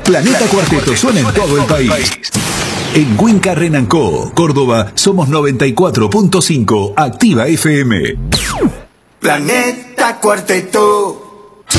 Planeta Cuarteto suena en todo el país. En Winca Renancó, Córdoba, somos 94.5, Activa FM. Planeta Cuarteto.